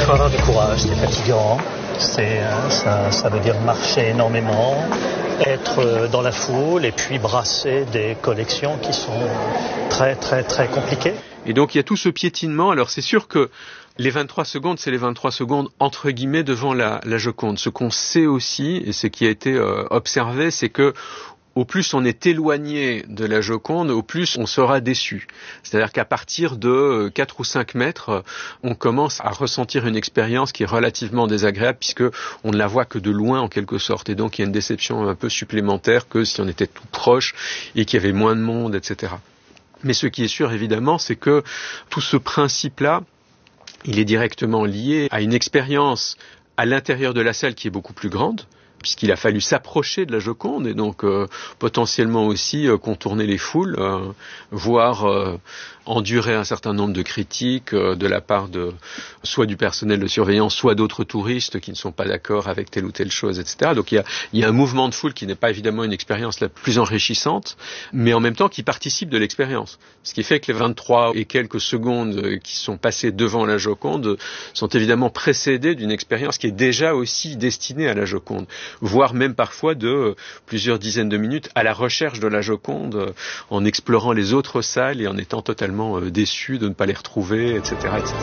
faut avoir du courage, c'est fatigant. Ça veut dire marcher énormément, être dans la foule et puis brasser des collections qui sont très très très compliquées. Et donc il y a tout ce piétinement. Alors c'est sûr que les 23 secondes, c'est les 23 secondes entre guillemets devant la Joconde. Ce qu'on sait aussi, et ce qui a été observé, c'est que au plus on est éloigné de la Joconde, au plus on sera déçu. C'est-à-dire qu'à partir de 4 ou 5 mètres, on commence à ressentir une expérience qui est relativement désagréable puisque on ne la voit que de loin en quelque sorte. Et donc il y a une déception un peu supplémentaire que si on était tout proche et qu'il y avait moins de monde, etc. Mais ce qui est sûr évidemment, c'est que tout ce principe-là, il est directement lié à une expérience à l'intérieur de la salle qui est beaucoup plus grande, puisqu'il a fallu s'approcher de la Joconde et donc potentiellement aussi contourner les foules, voire endurer un certain nombre de critiques de la part de soit du personnel de surveillance, soit d'autres touristes qui ne sont pas d'accord avec telle ou telle chose, etc. Donc il y a un mouvement de foule qui n'est pas évidemment une expérience la plus enrichissante, mais en même temps qui participe de l'expérience. Ce qui fait que les 23 et quelques secondes qui sont passées devant la Joconde sont évidemment précédées d'une expérience qui est déjà aussi destinée à la Joconde, voire même parfois de plusieurs dizaines de minutes à la recherche de la Joconde, en explorant les autres salles et en étant totalement déçu de ne pas les retrouver, etc., etc.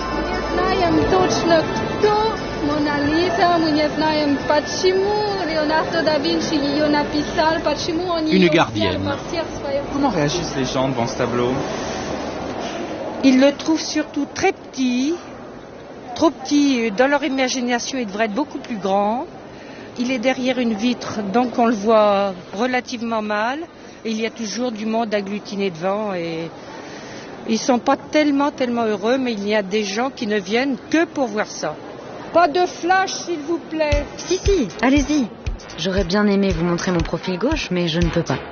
Une gardienne. Comment réagissent les gens devant ce tableau? Ils le trouvent surtout très petit, trop petit. Dans leur imagination, il devrait être beaucoup plus grand. Il est derrière une vitre, donc on le voit relativement mal. Et il y a toujours du monde agglutiné devant et ils ne sont pas tellement heureux, mais il y a des gens qui ne viennent que pour voir ça. Pas de flash, s'il vous plaît. Si, allez-y. J'aurais bien aimé vous montrer mon profil gauche, mais je ne peux pas.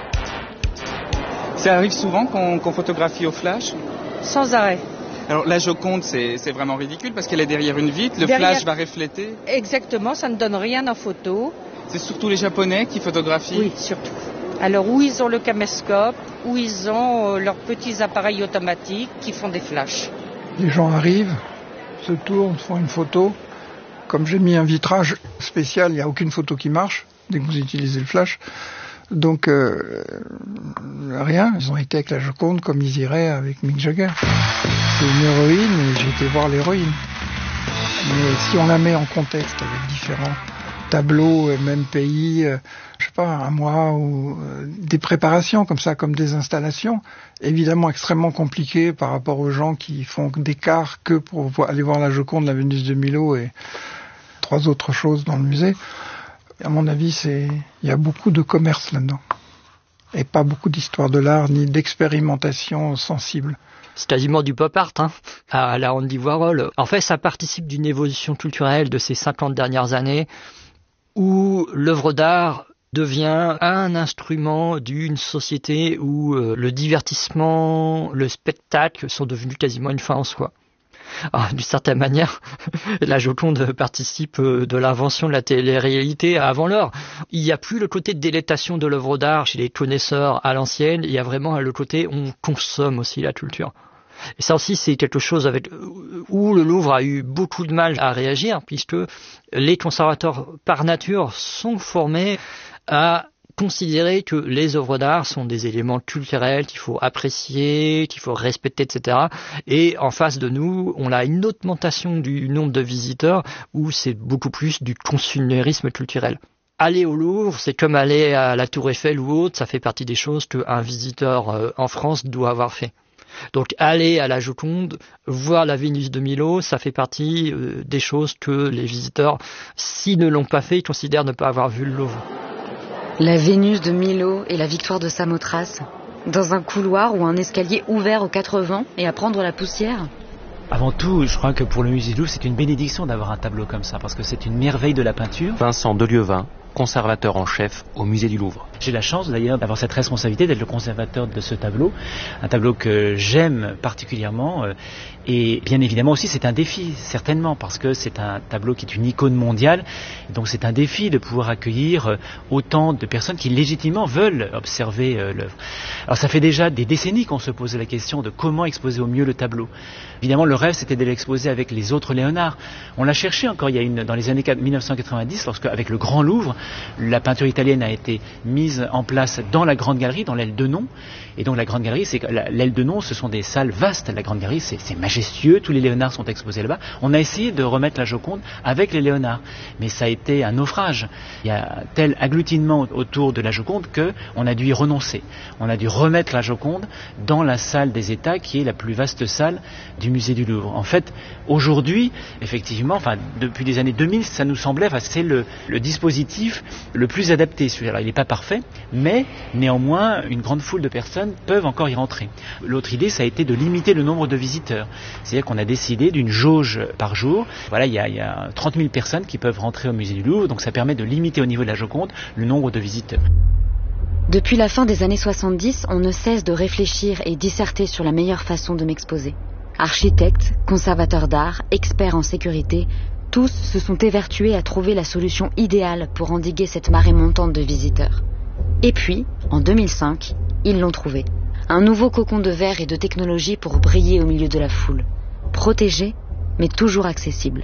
Ça arrive souvent qu'on photographie au flash? Sans arrêt. Alors la Joconde, c'est vraiment ridicule parce qu'elle est derrière une vitre, le flash va refléter. Exactement, ça ne donne rien en photo. C'est surtout les Japonais qui photographient? Oui, surtout. Alors où ils ont le caméscope, où ils ont leurs petits appareils automatiques qui font des flashs. Les gens arrivent, se tournent, font une photo. Comme j'ai mis un vitrage spécial, il n'y a aucune photo qui marche dès que vous utilisez le flash. Donc rien, ils ont été avec la Joconde comme ils iraient avec Mick Jagger. C'est une héroïne et j'ai été voir l'héroïne. Mais si on la met en contexte avec différents tableaux, même pays, je sais pas, un mois ou des préparations comme ça, comme des installations, évidemment extrêmement compliquées par rapport aux gens qui font des quarts que pour aller voir la Joconde, la Vénus de Milo et 3 autres choses dans le musée. À mon avis, il y a beaucoup de commerce là-dedans. Et pas beaucoup d'histoire de l'art, ni d'expérimentation sensible. C'est quasiment du pop art, à la Andy Warhol. En fait, ça participe d'une évolution culturelle de ces 50 dernières années, où l'œuvre d'art devient un instrument d'une société où le divertissement, le spectacle sont devenus quasiment une fin en soi. Alors, d'une certaine manière, la Joconde participe de l'invention de la télé-réalité avant l'heure. Il n'y a plus le côté de délectation de l'œuvre d'art chez les connaisseurs à l'ancienne, il y a vraiment le côté on consomme aussi la culture. Et ça aussi, c'est quelque chose où le Louvre a eu beaucoup de mal à réagir, puisque les conservateurs par nature sont formés à considérer que les œuvres d'art sont des éléments culturels qu'il faut apprécier, qu'il faut respecter, etc. Et en face de nous, on a une augmentation du nombre de visiteurs où c'est beaucoup plus du consumérisme culturel. Aller au Louvre, c'est comme aller à la Tour Eiffel ou autre, ça fait partie des choses qu'un visiteur en France doit avoir fait. Donc aller à la Joconde, voir la Vénus de Milo, ça fait partie des choses que les visiteurs, s'ils ne l'ont pas fait, ils considèrent ne pas avoir vu le Louvre. La Vénus de Milo et la victoire de Samothrace, dans un couloir ou un escalier ouvert aux 4 vents et à prendre la poussière. Avant tout, je crois que pour le musée du Louvre, c'est une bénédiction d'avoir un tableau comme ça, parce que c'est une merveille de la peinture. Vincent Delieuvin. conservateur en chef au musée du Louvre. J'ai la chance d'ailleurs d'avoir cette responsabilité d'être le conservateur de ce tableau, un tableau que j'aime particulièrement et bien évidemment aussi c'est un défi certainement parce que c'est un tableau qui est une icône mondiale, donc c'est un défi de pouvoir accueillir autant de personnes qui légitimement veulent observer l'œuvre. Alors ça fait déjà des décennies qu'on se pose la question de comment exposer au mieux le tableau. Évidemment le rêve c'était de l'exposer avec les autres Léonard. On l'a cherché encore dans les années 1990 lorsque avec le Grand Louvre, la peinture italienne a été mise en place dans la Grande Galerie, dans l'aile de Non. Et donc la Grande Galerie, l'aile de Non, ce sont des salles vastes. La Grande Galerie, c'est majestueux, tous les Léonards sont exposés là-bas. On a essayé de remettre la Joconde avec les Léonards, mais ça a été un naufrage. Il y a tel agglutinement autour de la Joconde qu'on a dû y renoncer. On a dû remettre la Joconde dans la salle des États, qui est la plus vaste salle du musée du Louvre. En fait, aujourd'hui, effectivement, depuis les années 2000, ça nous semblait, c'est le dispositif le plus adapté. Alors, il n'est pas parfait, mais néanmoins, une grande foule de personnes peuvent encore y rentrer. L'autre idée, ça a été de limiter le nombre de visiteurs. C'est-à-dire qu'on a décidé d'une jauge par jour. Voilà, il y a 30 000 personnes qui peuvent rentrer au musée du Louvre, donc ça permet de limiter au niveau de la Joconde le nombre de visiteurs. Depuis la fin des années 70, on ne cesse de réfléchir et disserter sur la meilleure façon de m'exposer. Architectes, conservateurs d'art, experts en sécurité, tous se sont évertués à trouver la solution idéale pour endiguer cette marée montante de visiteurs. Et puis, en 2005, ils l'ont trouvé. Un nouveau cocon de verre et de technologie pour briller au milieu de la foule. Protégé, mais toujours accessible.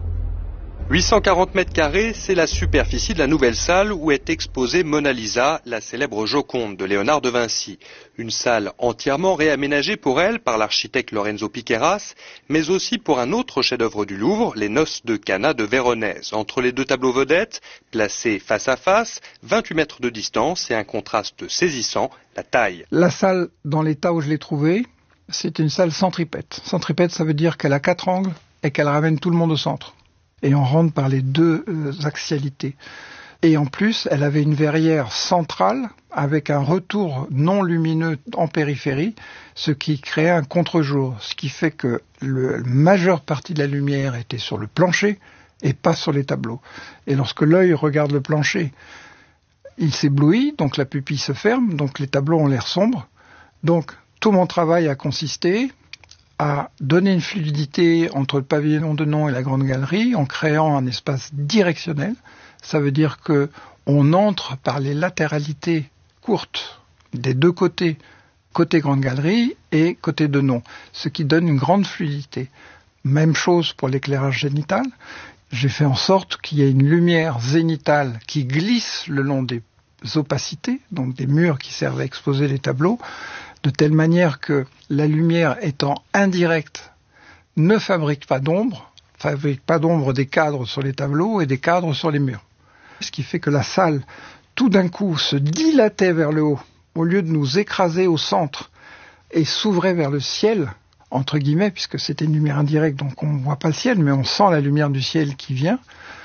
840 mètres carrés, c'est la superficie de la nouvelle salle où est exposée Mona Lisa, la célèbre Joconde de Léonard de Vinci. Une salle entièrement réaménagée pour elle par l'architecte Lorenzo Piqueras, mais aussi pour un autre chef-d'œuvre du Louvre, les Noces de Cana de Véronèse. Entre les deux tableaux vedettes, placés face à face, 28 mètres de distance et un contraste saisissant, la taille. La salle, dans l'état où je l'ai trouvée, c'est une salle centripète. Centripète, ça veut dire qu'elle a 4 angles et qu'elle ramène tout le monde au centre. Et on rentre par les deux axialités. Et en plus, elle avait une verrière centrale avec un retour non lumineux en périphérie, ce qui créait un contre-jour, ce qui fait que la majeure partie de la lumière était sur le plancher et pas sur les tableaux. Et lorsque l'œil regarde le plancher, il s'éblouit, donc la pupille se ferme, donc les tableaux ont l'air sombres. Donc tout mon travail a consisté à donner une fluidité entre le pavillon de Non et la Grande Galerie en créant un espace directionnel. Ça veut dire que on entre par les latéralités courtes des deux côtés, côté Grande Galerie et côté de Non, ce qui donne une grande fluidité. Même chose pour l'éclairage zénital. J'ai fait en sorte qu'il y ait une lumière zénitale qui glisse le long des opacités, donc des murs qui servent à exposer les tableaux, de telle manière que la lumière étant indirecte ne fabrique pas d'ombre des cadres sur les tableaux et des cadres sur les murs. Ce qui fait que la salle, tout d'un coup, se dilatait vers le haut, au lieu de nous écraser au centre et s'ouvrait vers le ciel, entre guillemets, puisque c'était une lumière indirecte, donc on ne voit pas le ciel, mais on sent la lumière du ciel qui vient,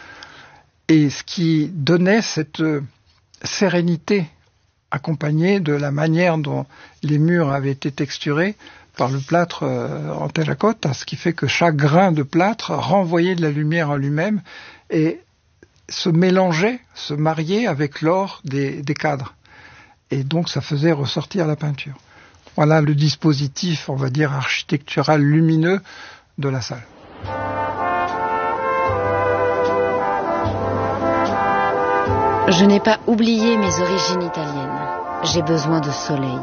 et ce qui donnait cette sérénité accompagné de la manière dont les murs avaient été texturés par le plâtre en terracotta, ce qui fait que chaque grain de plâtre renvoyait de la lumière en lui-même et se mélangeait, se mariait avec l'or des cadres. Et donc ça faisait ressortir la peinture. Voilà le dispositif, on va dire, architectural lumineux de la salle. Je n'ai pas oublié mes origines italiennes. J'ai besoin de soleil.